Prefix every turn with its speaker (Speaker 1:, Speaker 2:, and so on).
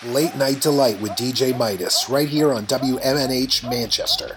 Speaker 1: Late Night Delight with DJ Midas, right here on WMNH Manchester.